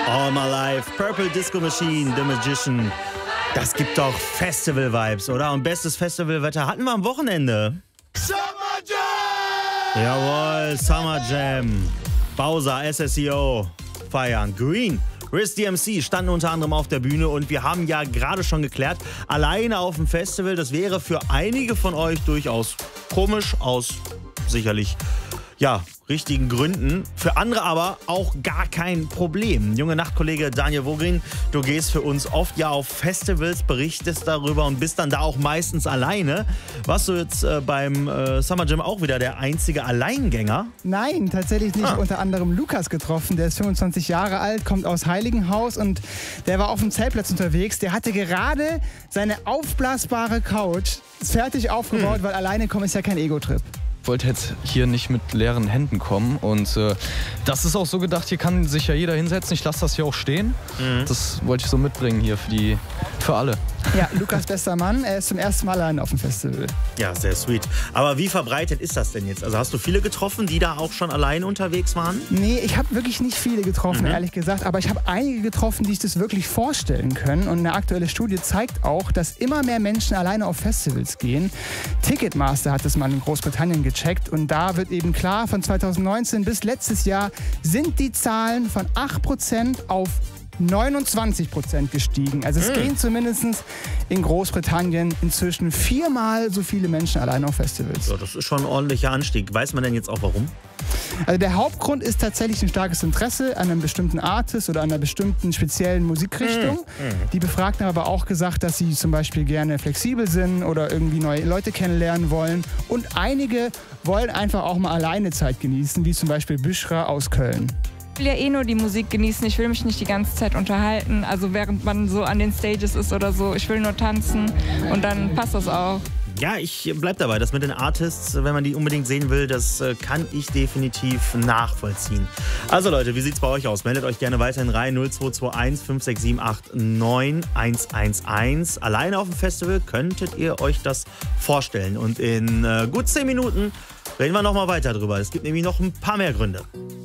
All My Life, Purple Disco Machine, The Magician. Das gibt doch Festival-Vibes, oder? Und bestes Festivalwetter hatten wir am Wochenende. Summer Jam! Jawohl, Summer Jam. Bowser, SSEO feiern. Green, Riz DMC standen unter anderem auf der Bühne und wir haben ja gerade schon geklärt, alleine auf dem Festival, das wäre für einige von euch durchaus komisch, aus sicherlich, ja, richtigen Gründen. Für andere aber auch gar kein Problem. Junge Nachtkollege Daniel Vogrin, du gehst für uns oft ja auf Festivals, berichtest darüber und bist dann da auch meistens alleine. Warst du jetzt beim Summer Jam auch wieder der einzige Alleingänger? Nein, tatsächlich nicht. Unter anderem Lukas getroffen. Der ist 25 Jahre alt, kommt aus Heiligenhaus und der war auf dem Zeltplatz unterwegs. Der hatte gerade seine aufblasbare Couch fertig aufgebaut, weil alleine kommen ist ja kein Ego-Trip. Ich wollte jetzt hier nicht mit leeren Händen kommen und das ist auch so gedacht, hier kann sich ja jeder hinsetzen, ich lasse das hier auch stehen. Das wollte ich so mitbringen hier für alle. Ja, Lukas bester Mann, er ist zum ersten Mal allein auf dem Festival. Ja, sehr sweet. Aber wie verbreitet ist das denn jetzt? Also hast du viele getroffen, die da auch schon allein unterwegs waren? Nee, ich habe wirklich nicht viele getroffen, ehrlich gesagt. Aber ich habe einige getroffen, die sich das wirklich vorstellen können. Und eine aktuelle Studie zeigt auch, dass immer mehr Menschen alleine auf Festivals gehen. Ticketmaster hat das mal in Großbritannien gecheckt. Und da wird eben klar, von 2019 bis letztes Jahr sind die Zahlen von 8% auf 29% gestiegen. Also es gehen zumindest in Großbritannien inzwischen 4-mal so viele Menschen allein auf Festivals. Ja, das ist schon ein ordentlicher Anstieg. Weiß man denn jetzt auch warum? Also der Hauptgrund ist tatsächlich ein starkes Interesse an einem bestimmten Artist oder einer bestimmten speziellen Musikrichtung. Die Befragten haben aber auch gesagt, dass sie zum Beispiel gerne flexibel sind oder irgendwie neue Leute kennenlernen wollen. Und einige wollen einfach auch mal alleine Zeit genießen, wie zum Beispiel Büschra aus Köln. Ich will ja eh nur die Musik genießen, ich will mich nicht die ganze Zeit unterhalten, also während man so an den Stages ist oder so. Ich will nur tanzen und dann passt das auch. Ja, ich bleib dabei. Das mit den Artists, wenn man die unbedingt sehen will, das kann ich definitiv nachvollziehen. Also Leute, wie sieht's bei euch aus? Meldet euch gerne weiterhin rein. 0221 567 9111. Alleine auf dem Festival könntet ihr euch das vorstellen. Und in gut 10 Minuten reden wir nochmal weiter drüber. Es gibt nämlich noch ein paar mehr Gründe.